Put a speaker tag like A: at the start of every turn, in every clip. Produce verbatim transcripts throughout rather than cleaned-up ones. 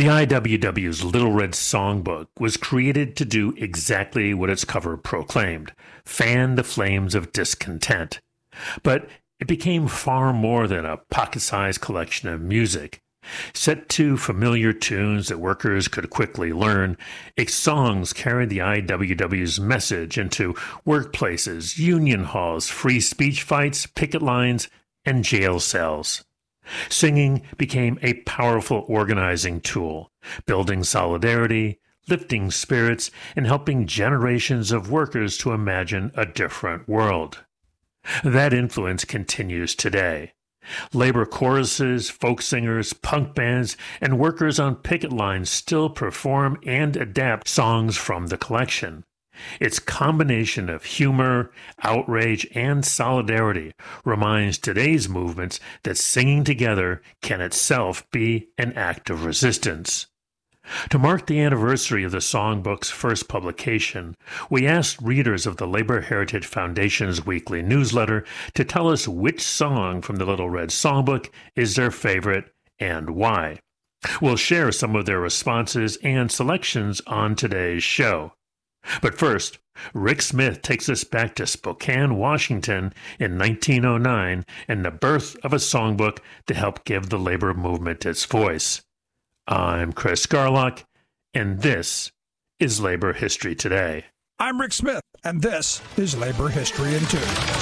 A: The I W W's Little Red Songbook was created to do exactly what its cover proclaimed, fan the flames of discontent. But it became far more than a pocket-sized collection of music. Set to familiar tunes that workers could quickly learn, its songs carried the I W W's message into workplaces, union halls, free speech fights, picket lines, and jail cells. Singing became a powerful organizing tool, building solidarity, lifting spirits, and helping generations of workers to imagine a different world. That influence continues today. Labor choruses, folk singers, punk bands, and workers on picket lines still perform and adapt songs from the collection. Its combination of humor, outrage, and solidarity reminds today's movements that singing together can itself be an act of resistance. To mark the anniversary of the songbook's first publication, we asked readers of the Labor Heritage Foundation's weekly newsletter to tell us which song from the Little Red Songbook is their favorite and why. We'll share some of their responses and selections on today's show. But first, Rick Smith takes us back to Spokane, Washington in nineteen oh nine and the birth of a songbook to help give the labor movement its voice. I'm Chris Garlock, and this is Labor History Today.
B: I'm Rick Smith, and this is Labor History in Two.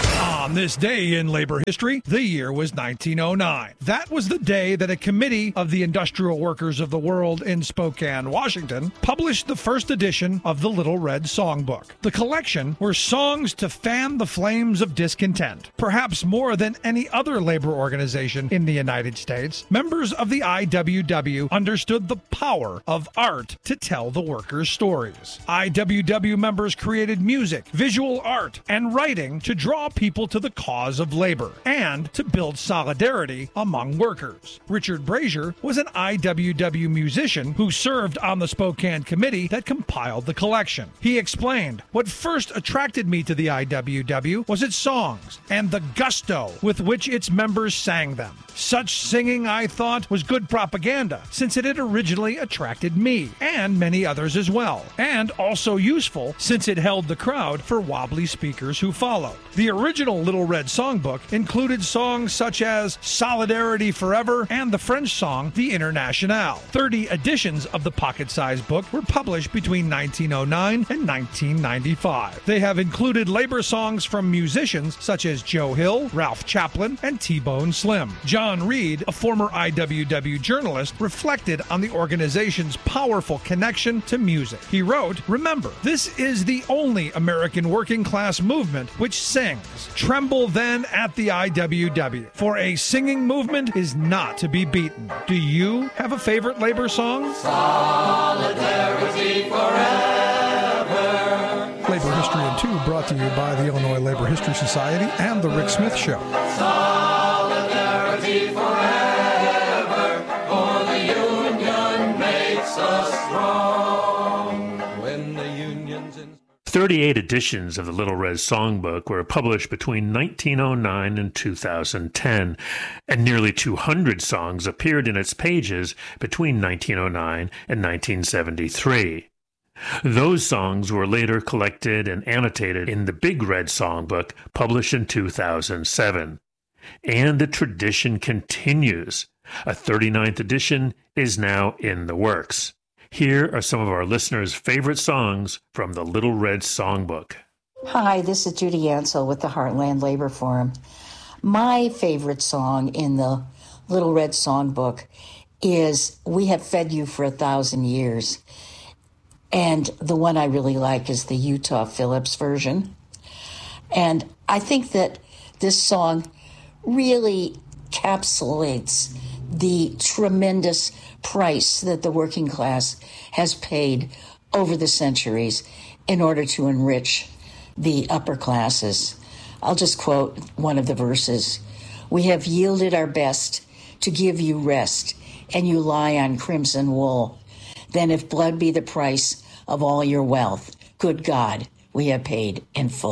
B: On this day in labor history, the year was nineteen oh nine. That was the day that a committee of the industrial workers of the world in Spokane, Washington, published the first edition of the Little Red Songbook. The collection were songs to fan the flames of discontent. Perhaps more than any other labor organization in the United States, members of the I W W understood the power of art to tell the workers' stories. I W W members created music, visual art, and writing to draw people to the cause of labor and to build solidarity among workers. Richard Brazier was an I W W musician who served on the Spokane committee that compiled the collection. He explained, "What first attracted me to the I W W was its songs and the gusto with which its members sang them. Such singing, I thought, was good propaganda, since it had originally attracted me, and many others as well, and also useful, since it held the crowd for wobbly speakers who followed." The original Little Red Songbook included songs such as Solidarity Forever and the French song The Internationale. Thirty editions of the pocket-sized book were published between nineteen oh nine and nineteen ninety-five. They have included labor songs from musicians such as Joe Hill, Ralph Chaplin, and T-Bone Slim. John Reed, a former I W W journalist, reflected on the organization's powerful connection to music. He wrote, "Remember, this is the only American working class movement which sings. Tremble then at the I W W, for a singing movement is not to be beaten." Do you have a favorite labor song? Solidarity forever. Labor History in Two brought to you by the Illinois Labor History Society and The Rick Smith Show. Solidarity forever, for the union makes us strong. When the union's in...
A: thirty-eight editions of the Little Red Songbook were published between nineteen oh nine and two thousand ten, and nearly two hundred songs appeared in its pages between nineteen oh nine and nineteen seventy-three. Those songs were later collected and annotated in the Big Red Songbook, published in two thousand seven. And the tradition continues. A thirty-ninth edition is now in the works. Here are some of our listeners' favorite songs from the Little Red Songbook.
C: Hi, this is Judy Ansell with the Heartland Labor Forum. My favorite song in the Little Red Songbook is We Have Fed You for a Thousand Years. And the one I really like is the Utah Phillips version. And I think that this song really encapsulates the tremendous price that the working class has paid over the centuries in order to enrich the upper classes. I'll just quote one of the verses. "We have yielded our best to give you rest, and you lie on crimson wool. Then if blood be the price of all your wealth, good God, we have paid in full."